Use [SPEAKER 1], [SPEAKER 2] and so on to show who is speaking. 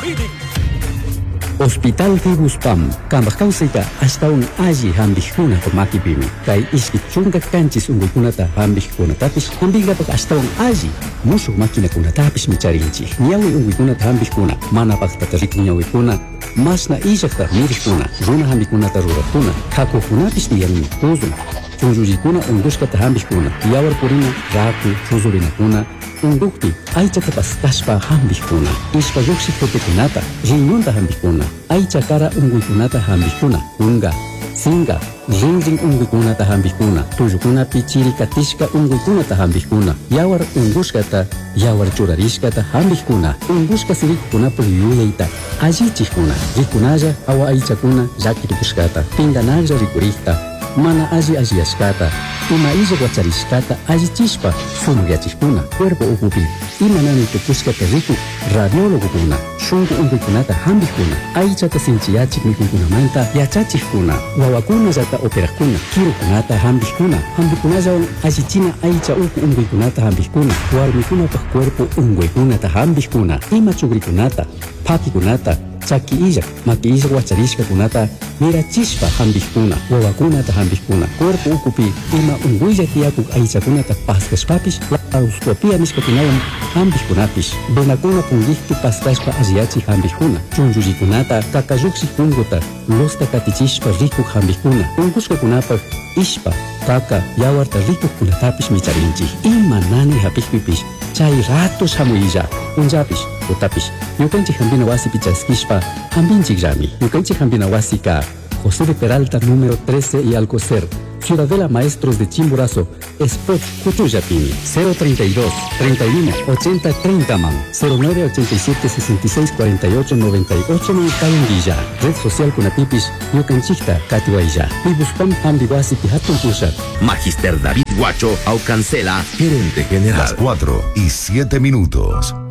[SPEAKER 1] Hospital Fibuspam, Kambakausika, hasta un aji hambihuna ko makipimi. Kay iskichunga kanchis ungukunata hambihuna tapis, hambigapak hasta un aji. Musu makina kuna tapis micharinchi. Niyawi ungukunata hambihuna, manapaktarik niyawikuna. Mas na ijakta mirikuna, runa hambikunata ruratuna. Kakukunapis niyami kuzun. Chunjujikuna unduskata hambihuna. Yawar purina, raku, chuzurinakuna. Undukti, aichata pastashpa hambihuna. Ishpa yuksi kotekunata, riñonta hambihuna. Aicha kara unguikunata hambihuna. Unga, singa, rinring unguikunata hambihuna. Tuyukuna pichiri katishka unguikunata hambihuna. Yawar unguskata, yawar churarishkata hambihuna. Unguska sirikuna puliyuleita. Ajichikuna, rikunaya awa aichakuna yakirikuskata. Pinganaja rikurikta. Mana ajiashkata, ima guacharishkata, chispa, sumugiachikuna, cuerpo ukupi, ima nani tukuskata riku, radiólogo kuna, shungu unguikunata hambikuna, aichata sinchiachik mikunkunamanta, yachachikuna, wawakuna zata operakuna, kirukunata hambikuna, hambikunaya ajichina aicha uku unguikunata hambikuna, warmikunata cuerpo unguikunata hambikuna, ima chugrikunata, pakikunata, chaki ijak, maki ijak wacharishka kunata, mira chispa hambihkuna, wawakunata hambihkuna, cuerpo ukupi, ima unguilla tiakuk aichakunata paskashpapis, auskopia miskakunawan hambihkunapis, benakuna kungihtu pastashpa asiachi hambihkuna, chunjujikunata, kakayuksi kunguta, losta katichishpa rikuk hambihkuna, unguskakunapak, ishpa, kaka, yawarta rikuk kunatapis micharinchi, ima nani hapikpipis, chay ratos hamuilla, unjapis, utapis, yukanchik hambina wasi pichaskishpa, hambinchik rami, yukanchik hambina wasi ka, José de Peralta número 13 y Alcocer, Ciudadela Maestros de Chimborazo, Spot Cuchuyapini, 032 31 80 30 man, 09 87 66 48 98 man Calendilla, Red Social Kunatipis, Yucanchikta, Katiwaija, Pibuspam Hambiwasi Pihatun Pushat.
[SPEAKER 2] Magister David Guacho, Aucancela, gerente general.
[SPEAKER 3] Las 4:07.